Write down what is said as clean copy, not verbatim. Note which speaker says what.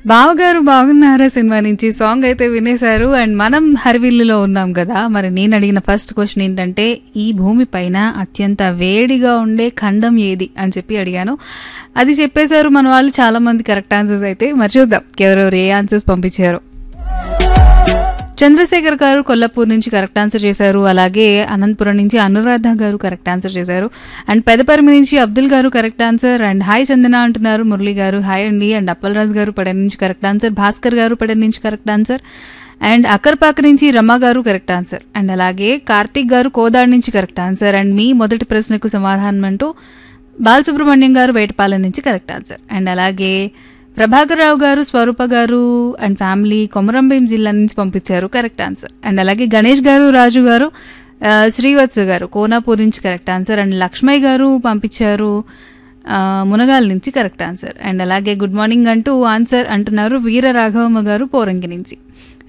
Speaker 1: బావగారు బాగున్నారా సినిమా నుంచి సాంగ్ అయితే వినేశారు. అండ్ మనం హరివిల్లులో ఉన్నాం కదా. మరి నేను అడిగిన ఫస్ట్ క్వశ్చన్ ఏంటంటే ఈ భూమి పైన అత్యంత వేడిగా ఉండే ఖండం ఏది అని చెప్పి అడిగాను. అది చెప్పేశారు మన వాళ్ళు, చాలా మంది కరెక్ట్ ఆన్సర్స్ అయితే. మరి చూద్దాం ఎవరెవరు ఏ ఆన్సర్స్ పంపించారు. చంద్రశేఖర్ గారు కొల్లాపూర్ నుంచి కరెక్ట్ ఆన్సర్ చేశారు. అలాగే అనంతపురం నుంచి అనురాధ గారు కరెక్ట్ ఆన్సర్ చేశారు. అండ్ పెదపరిమి నుంచి అబ్దుల్ గారు కరెక్ట్ ఆన్సర్. అండ్ హాయ్ చందన అంటున్నారు మురళి గారు, హాయ్ అండి. అండ్ అప్పలరాజు గారు పడె నుంచి కరెక్ట్ ఆన్సర్. భాస్కర్ గారు పడె నుంచి కరెక్ట్ ఆన్సర్. అండ్ అక్కర్పాక నుంచి రమ గారు కరెక్ట్ ఆన్సర్. అండ్ అలాగే కార్తీక్ గారు కోదాడ్ నుంచి కరెక్ట్ ఆన్సర్. అండ్ మీ మొదటి ప్రశ్నకు సమాధానం అంటూ బాలసుబ్రహ్మణ్యం గారు వేటపాలెం నుంచి కరెక్ట్ ఆన్సర్. అండ్ అలాగే ప్రభాకర్ రావు గారు, స్వరూప గారు అండ్ ఫ్యామిలీ కొమరంభీం జిల్లా నుంచి పంపించారు కరెక్ట్ ఆన్సర్. అండ్ అలాగే గణేష్ గారు, రాజు గారు, శ్రీవత్స గారు కోనాపూర్ నుంచి కరెక్ట్ ఆన్సర్. అండ్ లక్ష్మయ్య గారు పంపించారు మునగాల్ నుంచి కరెక్ట్ ఆన్సర్. అండ్ అలాగే గుడ్ మార్నింగ్ అంటూ ఆన్సర్ అంటున్నారు వీర రాఘవమ్మ గారు పోరంగి నుంచి.